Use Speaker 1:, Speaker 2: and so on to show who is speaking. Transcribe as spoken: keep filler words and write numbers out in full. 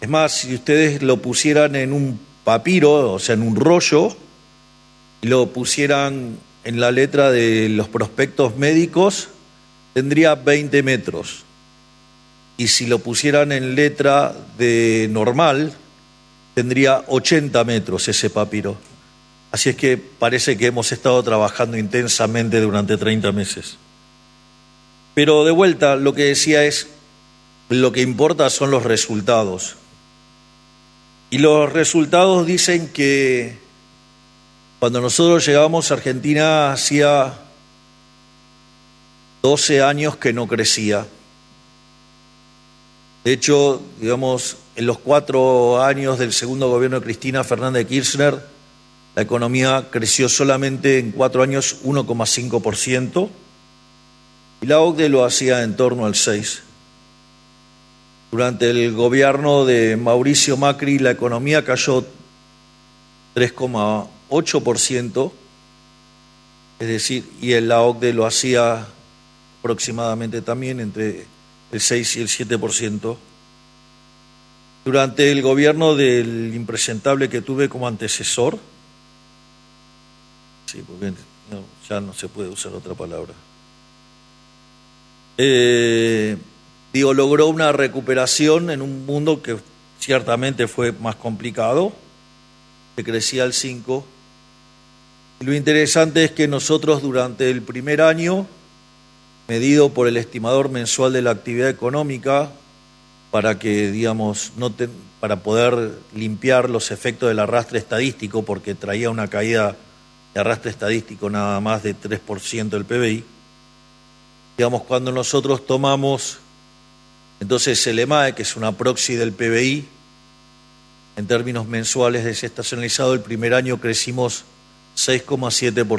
Speaker 1: Es más, si ustedes lo pusieran en un papiro, o sea, en un rollo, y lo pusieran en la letra de los prospectos médicos, tendría veinte metros. Y si lo pusieran en letra de normal, tendría ochenta metros ese papiro. Así es que parece que hemos estado trabajando intensamente durante treinta meses. Pero de vuelta, lo que decía es, lo que importa son los resultados. Y los resultados dicen que cuando nosotros llegamos a Argentina hacía doce años que no crecía. De hecho, digamos, en los cuatro años del segundo gobierno de Cristina Fernández de Kirchner, la economía creció solamente en cuatro años uno coma cinco por ciento y la O C D E lo hacía en torno al seis por ciento. Durante el gobierno de Mauricio Macri la economía cayó tres coma ocho por ciento, es decir, y en la O C D E lo hacía aproximadamente también entre el seis y el siete por ciento. Durante el gobierno del impresentable que tuve como antecesor, sí, porque no, ya no se puede usar otra palabra, eh, digo, logró una recuperación en un mundo que ciertamente fue más complicado, que crecía al cinco. Y lo interesante es que nosotros durante el primer año, medido por el estimador mensual de la actividad económica, para que, digamos, no te, para poder limpiar los efectos del arrastre estadístico, porque traía una caída de arrastre estadístico nada más de tres por ciento del P B I, digamos, cuando nosotros tomamos entonces el E M A E, que es una proxy del P B I, en términos mensuales desestacionalizado, el primer año crecimos seis coma siete por ciento.